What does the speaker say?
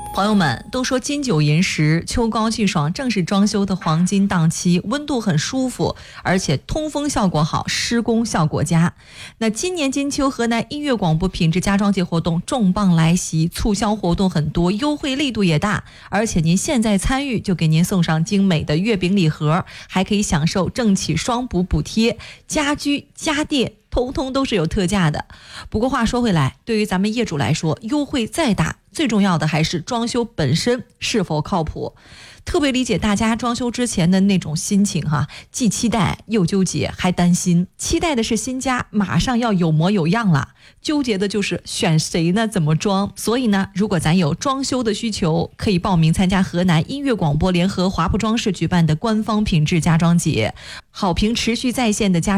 朋友们都说金九银十，秋高气爽正是装修的黄金档期，温度很舒服，而且通风效果好，施工效果佳。那今年金秋河南音乐广播品质家装节活动重磅来袭，促销活动很多，优惠力度也大，而且您现在参与就给您送上精美的月饼礼盒，还可以享受政企双补补贴，家居家电通通都是有特价的。不过话说回来，对于咱们业主来说，优惠再大，最重要的还是装修本身是否靠谱。特别理解大家装修之前的那种心情哈，既期待又纠结还担心。期待的是新家马上要有模有样了，纠结的就是选谁呢，怎么装。所以呢，如果咱有装修的需求，可以报名参加河南音乐广播联合华普装饰举办的官方品质家装节，好评持续在线的家